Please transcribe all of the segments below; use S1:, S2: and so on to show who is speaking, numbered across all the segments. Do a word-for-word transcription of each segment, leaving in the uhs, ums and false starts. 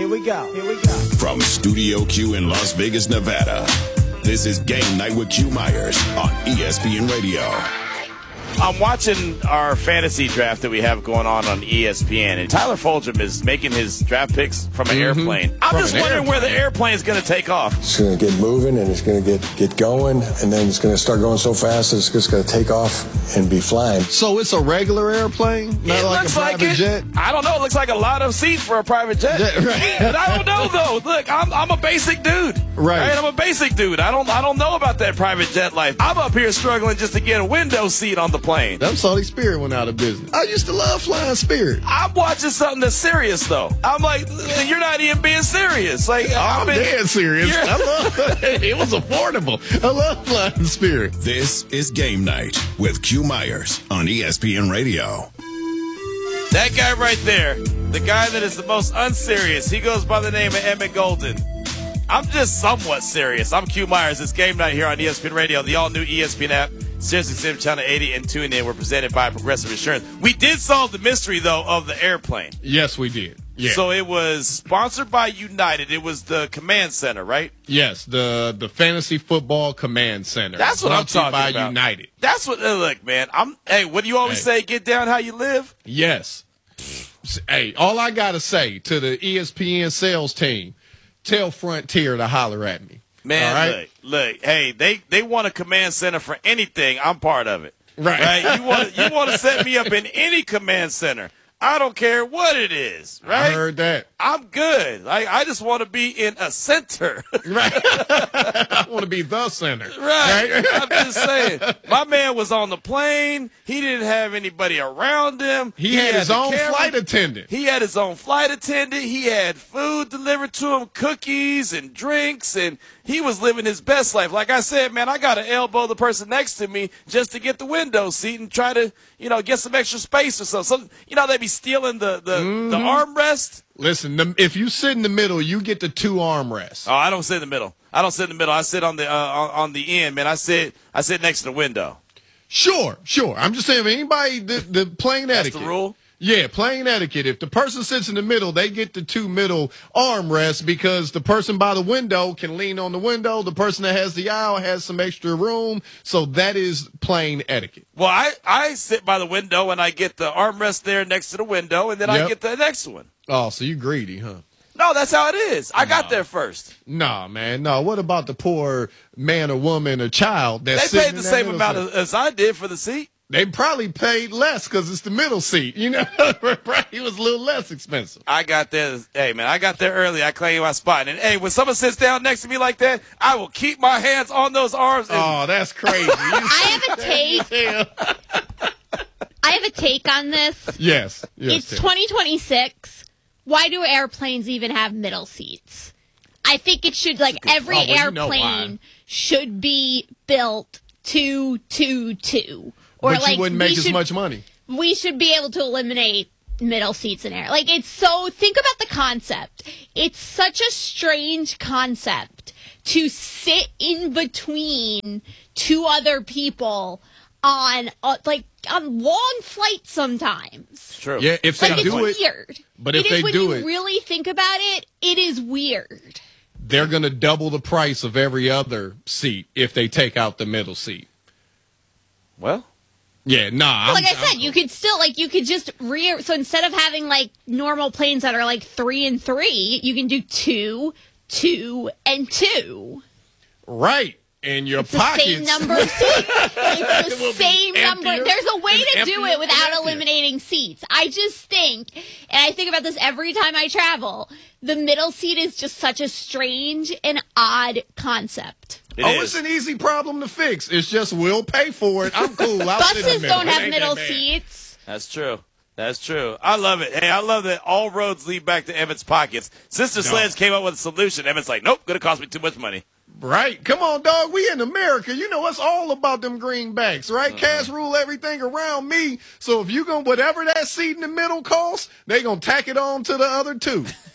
S1: Here we go. Here we go.
S2: From Studio Q in Las Vegas, Nevada, this is Game Night with Q Myers on E S P N Radio.
S3: I'm watching our fantasy draft that we have going on on E S P N, and Tyler Fulgham is making his draft picks from an mm-hmm. airplane. I'm
S4: from
S3: just wondering airplane. where the airplane is going to take off.
S5: It's going to get moving, and it's going to get, get going, and then it's going to start going so fast that it's just going to take off and be flying.
S4: So it's a regular airplane, not
S3: it
S4: like
S3: looks
S4: a private
S3: like it.
S4: jet?
S3: I don't know. It looks like a lot of seats for a private jet.
S4: jet right.
S3: But I don't know, though. Look, I'm, I'm a basic dude.
S4: Right.
S3: right. I'm a basic dude. I don't I don't know about that private jet life. I'm up here struggling just to get a window seat on the plane.
S4: Them Saudi Spirit went out of business. I used to love flying Spirit.
S3: I'm watching something that's serious, though. I'm like, you're not even being serious. Like,
S4: I'm
S3: been,
S4: dead serious. I love it. It was affordable. I love flying Spirit.
S2: This is Game Night with Q Myers on E S P N Radio.
S3: That guy right there, the guy that is the most unserious, he goes by the name of Emmett Golden. I'm just somewhat serious. I'm Q Myers. It's Game Night here on E S P N Radio, the all-new E S P N app, SiriusXM Channel eighty, and tune in. We're presented by Progressive Insurance. We did solve the mystery, though, of the airplane.
S4: Yes, we did. Yeah.
S3: So it was sponsored by United. It was the command center, right?
S4: Yes, the the Fantasy Football Command Center.
S3: That's what I'm talking
S4: by
S3: about.
S4: United.
S3: That's what. Look, man. I'm. Hey, what do you always
S4: hey.
S3: say? Get down how you live.
S4: Yes. Hey, all I gotta say to the E S P N sales team: tell Frontier to holler at me.
S3: Man,
S4: all right?
S3: look, look. Hey, they they want a command center for anything. I'm part of it.
S4: Right.
S3: Right. You want you want to set me up in any command center. I don't care what it is, right?
S4: I heard that.
S3: I'm good. Like, I just want to be in a center.
S4: Right. I want to be the center.
S3: Right.
S4: right.
S3: I'm just saying. My man was on the plane. He didn't have anybody around him.
S4: He, he had, had his own
S3: camera.
S4: flight attendant.
S3: He had his own flight attendant. He had food delivered to him, cookies and drinks, and he was living his best life. Like I said, man, I got to elbow the person next to me just to get the window seat and try to, you know, get some extra space or something. So, you know, they be stealing the, the,
S4: mm-hmm.
S3: the armrest.
S4: Listen, the, if you sit in the middle, you get the two armrests.
S3: Oh, I don't sit in the middle. I don't sit in the middle. I sit on the uh, on, on the end, man. I sit I sit next to the window.
S4: Sure, sure. I'm just saying, if anybody, the, the plain
S3: That's
S4: etiquette.
S3: the rule?
S4: Yeah, plain etiquette. If the person sits in the middle, they get the two middle armrests because the person by the window can lean on the window. The person that has the aisle has some extra room. So that is plain etiquette.
S3: Well, I, I sit by the window, and I get the armrest there next to the window, and then yep. I get the next one.
S4: Oh, so you greedy, huh?
S3: No, that's how it is. I
S4: nah.
S3: got there first.
S4: Nah, man. No, what about the poor man or woman or child that's
S3: They paid the same
S4: middle
S3: amount
S4: seat?
S3: as I did for the seat.
S4: They probably paid less because it's the middle seat. You know, it was a little less expensive.
S3: I got there. Hey, man, I got there early. I claimed my spot. And, hey, when someone sits down next to me like that, I will keep my hands on those arms. And-
S4: oh, that's crazy.
S6: I have a take. I have a take on this.
S4: Yes. yes
S6: it's twenty twenty-six. Why do airplanes even have middle seats? I think it should, like, every
S4: oh, well,
S6: airplane
S4: you know
S6: should be built two, two, two. Or
S4: but
S6: like,
S4: you wouldn't make as
S6: should,
S4: much money.
S6: We should be able to eliminate middle seats in air. Like, it's so, think about the concept. It's such a strange concept to sit in between two other people on, uh, like, on long flights sometimes.
S3: True.
S4: Yeah, if they
S6: like,
S4: do
S6: it's
S4: it.
S6: weird.
S4: But
S6: it
S4: if
S6: is
S4: they
S6: when
S4: do
S6: you
S4: it.
S6: really think about it, it is weird.
S4: They're going to double the price of every other seat if they take out the middle seat.
S3: Well.
S4: Yeah, nah.
S6: Well, like
S4: I'm,
S6: I said,
S4: I'm,
S6: you could still, like, you could just re. So instead of having, like, normal planes that are, like, three and three, you can do two, two, and two.
S4: Right. And your
S6: it's
S4: pockets.
S6: the same number of seats. It's the
S4: it
S6: same number. There's a way to do it without eliminating seats. I just think, and I think about this every time I travel, the middle seat is just such a strange and odd concept.
S3: It
S4: oh,
S3: is.
S4: It's an easy problem to fix. It's just we'll pay for it. I'm cool. I'll sit in the
S6: Buses
S4: middle.
S6: don't
S4: It
S6: have
S4: ain't
S6: middle
S4: that bad.
S6: seats.
S3: That's true. That's true. I love it. Hey, I love that all roads lead back to Emmett's pockets. Sister Sledge came up with a solution. Emmett's like, nope, going to cost me too much money.
S4: Right. Come on, dog. We in America. You know, it's all about them greenbacks, right? Uh-huh. Cash rule everything around me. So if you going to, whatever that seat in the middle costs, they going to tack it on to the other two.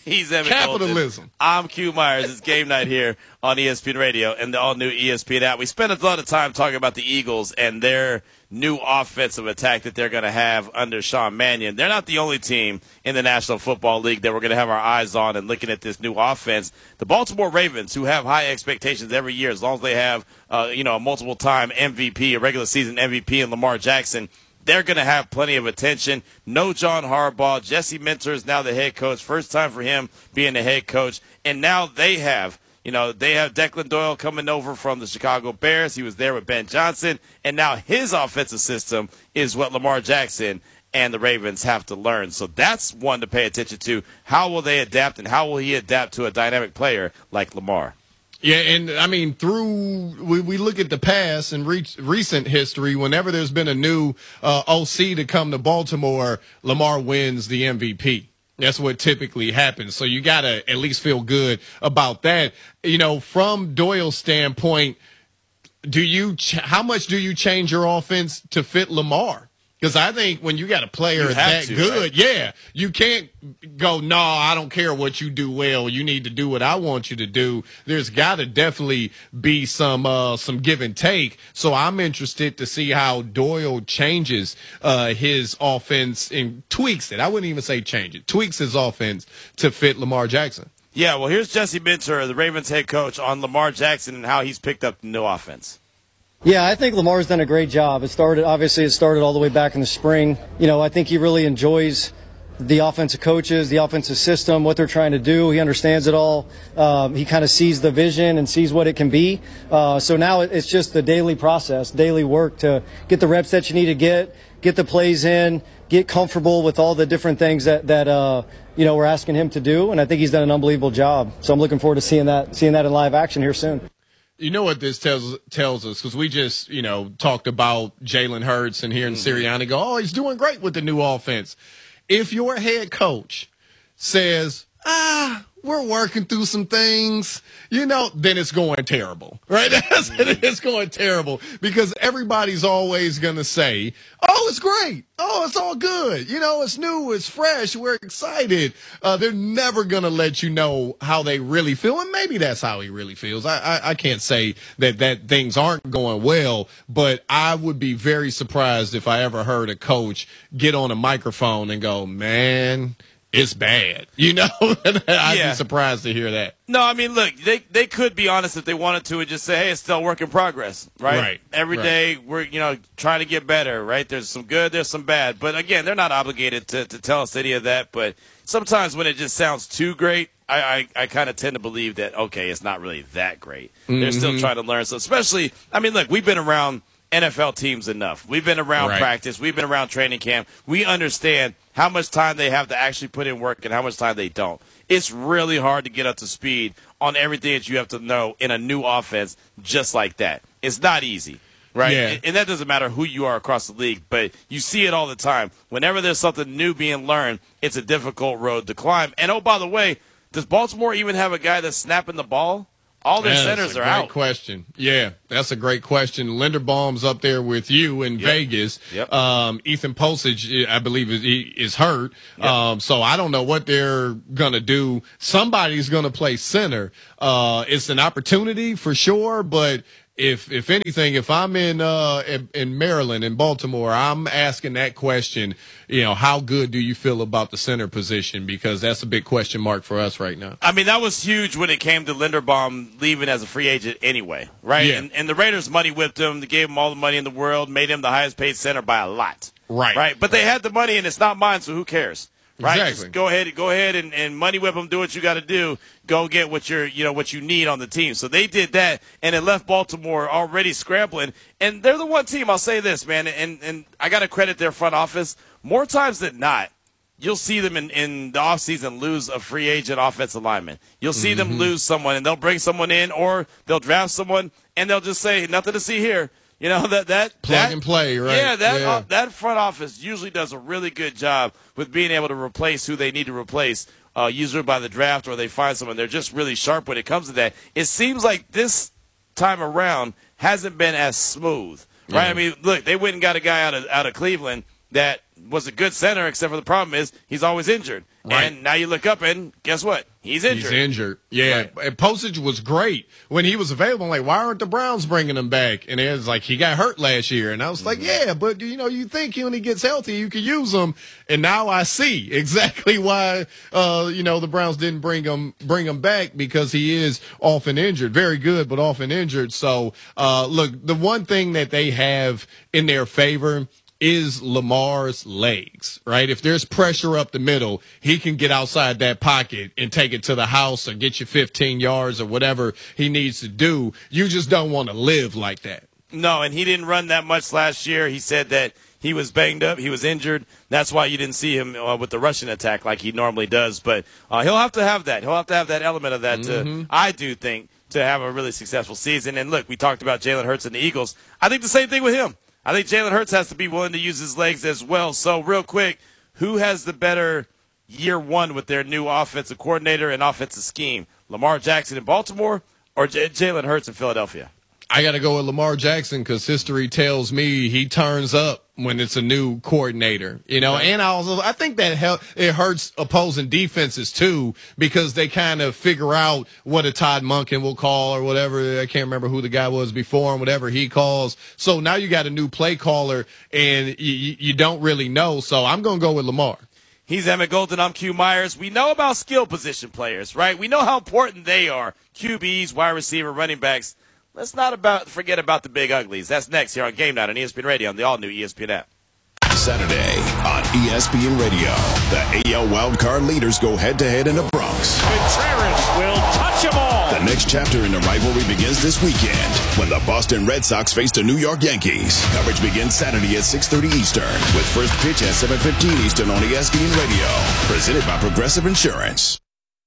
S3: He's Emmett
S4: Capitalism.
S3: Golden. I'm Q Myers. It's game night here on E S P N Radio and the all-new E S P N app. We spent a lot of time talking about the Eagles and their new offensive attack that they're going to have under Sean Mannion. They're not the only team in the National Football League that we're going to have our eyes on and looking at this new offense. The Baltimore Ravens, who have high expectations every year, as long as they have uh, you know, a multiple-time M V P, a regular season M V P in Lamar Jackson, they're going to have plenty of attention. No John Harbaugh. Jesse Minter is now the head coach. First time for him being the head coach. And now they have, you know, they have Declan Doyle coming over from the Chicago Bears. He was there with Ben Johnson. And now his offensive system is what Lamar Jackson and the Ravens have to learn. So that's one to pay attention to. How will they adapt, and how will he adapt to a dynamic player like Lamar?
S4: Yeah, and I mean, through we, we look at the past and re- recent history, whenever there's been a new uh, O C to come to Baltimore, Lamar wins the M V P. That's what typically happens. So you got to at least feel good about that. You know, from Doyle's standpoint, do you ch- how much do you change your offense to fit Lamar? Because I think when you got a player that to, good, right? yeah, you can't go, no, I don't care what you do well. You need to do what I want you to do. There's got to definitely be some uh, some give and take. So I'm interested to see how Doyle changes uh, his offense and tweaks it. I wouldn't even say change it. Tweaks his offense to fit Lamar Jackson.
S3: Yeah, well, here's Jesse Minter, the Ravens head coach, on Lamar Jackson and how he's picked up the new offense.
S1: Yeah, I think Lamar's done a great job. It started, obviously, it started all the way back in the spring. You know, I think he really enjoys the offensive coaches, the offensive system, what they're trying to do. He understands it all. Um, he kind of sees the vision and sees what it can be. Uh, so now it's just the daily process, daily work to get the reps that you need to get, get the plays in, get comfortable with all the different things that, that uh, you know, we're asking him to do. And I think he's done an unbelievable job. So I'm looking forward to seeing that, seeing that in live action here soon.
S4: You know what this tells tells us, because we just, you know, talked about Jalen Hurts and here in mm-hmm. Sirianni go, oh, he's doing great with the new offense. If your head coach says, ah, we're working through some things, you know, then it's going terrible, right? That's, it's going terrible because everybody's always going to say, oh, it's great. Oh, it's all good. You know, it's new. It's fresh. We're excited. Uh, they're never going to let you know how they really feel. And maybe that's how he really feels. I, I, I can't say that, that things aren't going well, but I would be very surprised if I ever heard a coach get on a microphone and go, man, it's bad, you know. I'd yeah. be surprised to hear that.
S3: No, I mean, look, they they could be honest if they wanted to and just say, hey, it's still a work in progress, right?
S4: Right.
S3: Every
S4: right.
S3: day we're, you know, trying to get better, right? There's some good, there's some bad. But, again, they're not obligated to, to tell us any of that. But sometimes when it just sounds too great, I, I, I kind of tend to believe that, okay, it's not really that great. Mm-hmm. They're still trying to learn. So especially, I mean, look, we've been around N F L teams enough. We've been around
S4: right.
S3: practice. We've been around training camp. We understand how much time they have to actually put in work and how much time they don't. It's really hard to get up to speed on everything that you have to know in a new offense just like that. It's not easy, right?
S4: Yeah.
S3: And, and that doesn't matter who you are across the league, but you see it all the time. Whenever there's something new being learned, it's a difficult road to climb. And, oh, by the way, does Baltimore even have a guy that's snapping the ball? All their
S4: yeah,
S3: centers
S4: that's a
S3: are
S4: great
S3: out.
S4: Question. Yeah, that's a great question. Linderbaum's up there with you in
S3: yep.
S4: Vegas.
S3: Yep.
S4: Um, Ethan Postage, I believe, is, is hurt. Yep. Um, so I don't know what they're going to do. Somebody's going to play center. Uh, it's an opportunity for sure, but if if anything, if I'm in uh in, in Maryland, in Baltimore, I'm asking that question, you know, how good do you feel about the center position? Because that's a big question mark for us right now.
S3: I mean, that was huge when it came to Linderbaum leaving as a free agent anyway, right?
S4: Yeah.
S3: And, and the Raiders money whipped him. They gave him all the money in the world, made him the highest paid center by a lot.
S4: Right.
S3: Right. But they had the money, and it's not mine, so who cares? Right?
S4: Exactly.
S3: Just go ahead, go ahead and, and money whip them, do what you got to do. Go get what you're, you know, what you need on the team. So they did that, and it left Baltimore already scrambling. And they're the one team, I'll say this, man, and, and I got to credit their front office. More times than not, you'll see them in, in the offseason lose a free agent offensive lineman. You'll see mm-hmm. them lose someone, and they'll bring someone in, or they'll draft someone, and they'll just say, nothing to see here. You know, that that
S4: plug
S3: that,
S4: and play, right?
S3: Yeah, that
S4: yeah.
S3: Uh, that front office usually does a really good job with being able to replace who they need to replace, uh, usually by the draft or they find someone. They're just really sharp when it comes to that. It seems like this time around hasn't been as smooth, right?
S4: Yeah.
S3: I mean, look, they went and got a guy out of out of Cleveland that was a good center, except for the problem is he's always injured.
S4: Right.
S3: And now you look up and guess what? He's injured.
S4: He's injured. Yeah.
S3: Right.
S4: And Postage was great when he was available. I'm like, why aren't the Browns bringing him back? And it was like, he got hurt last year. And I was like, yeah, but you know, you think when he gets healthy, you can use him. And now I see exactly why, uh, you know, the Browns didn't bring him, bring him back, because he is often injured. Very good, but often injured. So, uh, look, the one thing that they have in their favor is Lamar's legs, right? If there's pressure up the middle, he can get outside that pocket and take it to the house or get you fifteen yards or whatever he needs to do. You just don't want to live like that.
S3: No, and he didn't run that much last year. He said that he was banged up, he was injured. That's why you didn't see him uh, with the rushing attack like he normally does. But uh, he'll have to have that. He'll have to have that element of that,
S4: Mm-hmm.
S3: to, I do think, to have a really successful season. And look, we talked about Jalen Hurts and the Eagles. I think the same thing with him. I think Jalen Hurts has to be willing to use his legs as well. So real quick, who has the better year one with their new offensive coordinator and offensive scheme? Lamar Jackson in Baltimore or J- Jalen Hurts in Philadelphia?
S4: I got to go with Lamar Jackson, because history tells me he turns up when it's a new coordinator, you know, and I also, I think that hel- it hurts opposing defenses too, because they kind of figure out what a Todd Monken will call or whatever. I can't remember who the guy was before him, whatever he calls. So now you got a new play caller and you, you don't really know. So I'm going to go with Lamar.
S3: He's Emmett Golden. I'm Q Myers. We know about skill position players, right? We know how important they are. Q Bs, wide receiver, running backs. Let's not about forget about the big uglies. That's next here on Game Night on E S P N Radio on the all-new E S P N app.
S2: Saturday on E S P N Radio, the A L wildcard leaders go head-to-head in the Bronx.
S7: Contreras will touch them all.
S2: The next chapter in the rivalry begins this weekend when the Boston Red Sox face the New York Yankees. Coverage begins Saturday at six thirty Eastern, with first pitch at seven fifteen Eastern on E S P N Radio. Presented by Progressive Insurance.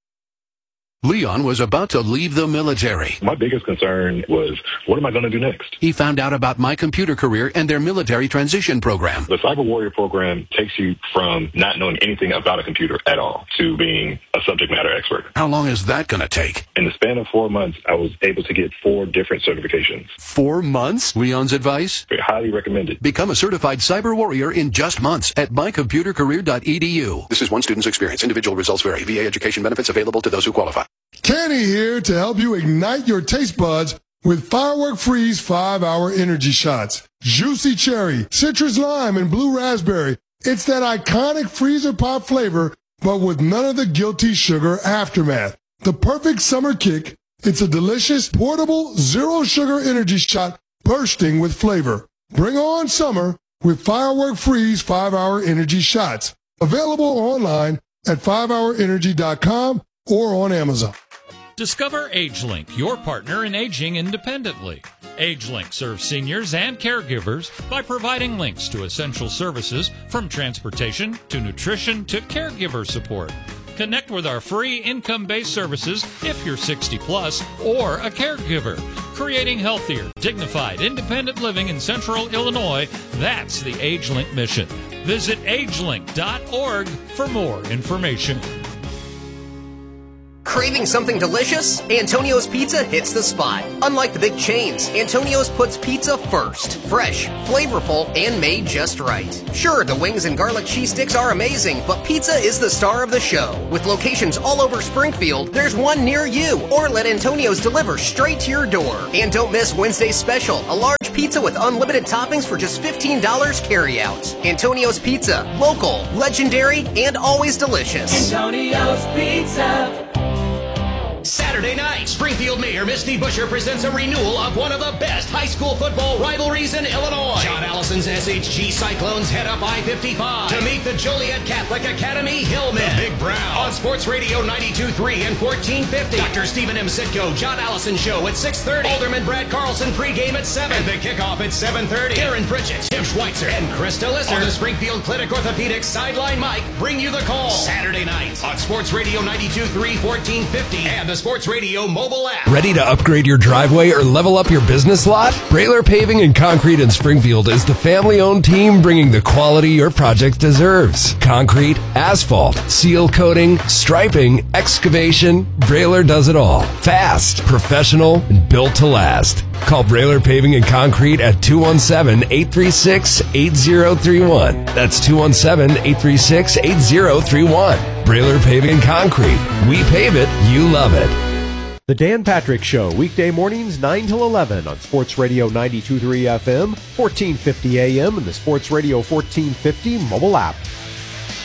S8: Leon was about to leave the military.
S9: My biggest concern was, what am I going to do next?
S8: He found out about My Computer Career and their military transition program.
S9: The Cyber Warrior program takes you from not knowing anything about a computer at all to being a subject matter expert.
S8: How long is that going to take?
S9: In the span of four months, I was able to get four different certifications.
S8: Four months? Leon's advice?
S9: Highly recommended.
S8: Become a certified cyber warrior in just months at my computer career dot e d u. This is one student's experience. Individual results vary. V A education benefits available to those who qualify.
S10: Kenny here to help you ignite your taste buds with Firework Freeze five hour energy shots. Juicy cherry, citrus lime, and blue raspberry. It's that iconic freezer pop flavor, but with none of the guilty sugar aftermath. The perfect summer kick. It's a delicious, portable, zero sugar energy shot bursting with flavor. Bring on summer with Firework Freeze five hour energy shots. Available online at five hour energy dot com or on Amazon.
S11: Discover AgeLink, your partner in aging independently. AgeLink serves seniors and caregivers by providing links to essential services from transportation to nutrition to caregiver support. Connect with our free income-based services if you're sixty plus or a caregiver. Creating healthier, dignified, independent living in Central Illinois, that's the AgeLink mission. Visit age link dot org for more information.
S12: Craving something delicious? Antonio's Pizza hits the spot. Unlike the big chains, Antonio's puts pizza first. Fresh, flavorful, and made just right. Sure, the wings and garlic cheese sticks are amazing, but pizza is the star of the show. With locations all over Springfield, there's one near you. Or let Antonio's deliver straight to your door. And don't miss Wednesday's special, a large pizza with unlimited toppings for just fifteen dollars carry-out. Antonio's Pizza, local, legendary, and always delicious.
S13: Antonio's Pizza.
S14: Saturday night, Springfield Mayor Misty Buscher presents a renewal of one of the best high school football rivalries in Illinois. John Allison's S H G Cyclones head up I fifty-five to meet the Joliet Catholic Academy Hillmen. The Big Brown on Sports Radio ninety-two point three and fourteen fifty. Doctor Stephen M. Sitko, John Allison Show at six thirty. Alderman Brad Carlson pregame at seven. And the kickoff at seven thirty. Aaron Pritchett, Tim Schweitzer, and Krista Lisser on the Springfield Clinic Orthopedics Sideline Mike bring you the call. Saturday night on Sports Radio ninety-two point three, fourteen fifty and the Sports Sports Radio mobile app.
S15: Ready to upgrade your driveway or level up your business lot? Brailer Paving and Concrete in Springfield is the family-owned team bringing the quality your project deserves. Concrete, asphalt, seal coating, striping, excavation, Brailer does it all. Fast, professional, and built to last. Call Brailer Paving and Concrete at two one seven, eight three six, eight zero three one. That's two one seven, eight three six, eight zero three one. Brailer Paving and Concrete. We pave it, you love it.
S16: The Dan Patrick Show, weekday mornings nine till eleven on Sports Radio ninety-two point three F M, fourteen fifty A M, and the Sports Radio fourteen fifty mobile app.